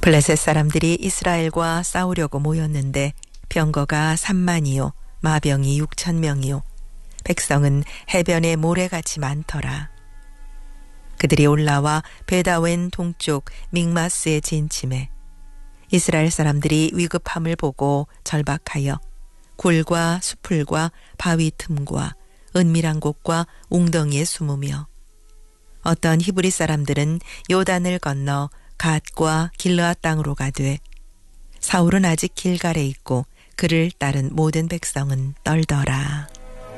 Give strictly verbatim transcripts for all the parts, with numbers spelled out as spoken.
블레셋 사람들이 이스라엘과 싸우려고 모였는데 병거가 삼만이요 마병이 육천 명이요 백성은 해변에 모래같이 많더라. 그들이 올라와 베다웬 동쪽 믹마스에 진침해 이스라엘 사람들이 위급함을 보고 절박하여 굴과 수풀과 바위 틈과 은밀한 곳과 웅덩이에 숨으며 어떤 히브리 사람들은 요단을 건너 갓과 길르앗 땅으로 가되 사울은 아직 길갈에 있고 그를 따른 모든 백성은 떨더라.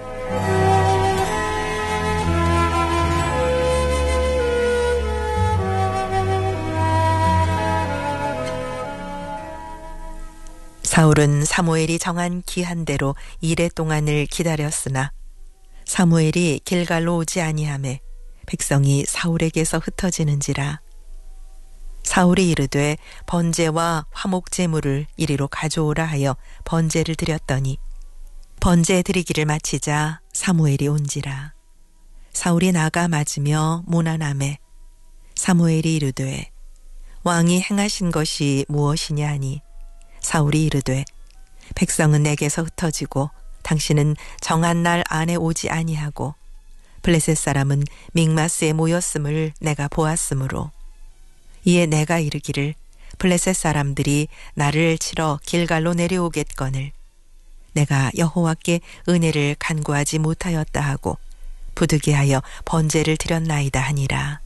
사울은 사무엘이 정한 기한대로 이레 동안을 기다렸으나 사무엘이 길갈로 오지 아니하매 백성이 사울에게서 흩어지는지라. 사울이 이르되 번제와 화목 제물을 이리로 가져오라 하여 번제를 드렸더니 번제 드리기를 마치자 사무엘이 온지라. 사울이 나가 맞으며 모난하매 사무엘이 이르되 왕이 행하신 것이 무엇이냐 하니 사울이 이르되 백성은 내게서 흩어지고 당신은 정한 날 안에 오지 아니하고 블레셋 사람은 믹마스에 모였음을 내가 보았으므로 이에 내가 이르기를 블레셋 사람들이 나를 치러 길갈로 내려오겠거늘 내가 여호와께 은혜를 간구하지 못하였다 하고 부득이하여 번제를 드렸나이다 하니라.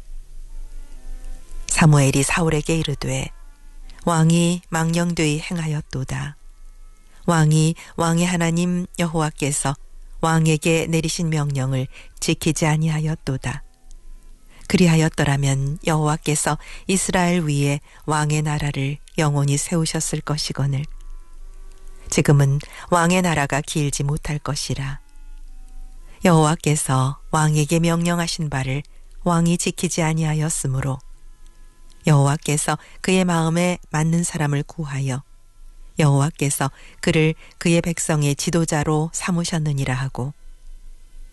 사무엘이 사울에게 이르되 왕이 망령되이 행하였도다. 왕이 왕의 하나님 여호와께서 왕에게 내리신 명령을 지키지 아니하였도다. 그리하였더라면 여호와께서 이스라엘 위에 왕의 나라를 영원히 세우셨을 것이거늘 지금은 왕의 나라가 길지 못할 것이라. 여호와께서 왕에게 명령하신 바를 왕이 지키지 아니하였으므로 여호와께서 그의 마음에 맞는 사람을 구하여 여호와께서 그를 그의 백성의 지도자로 삼으셨느니라 하고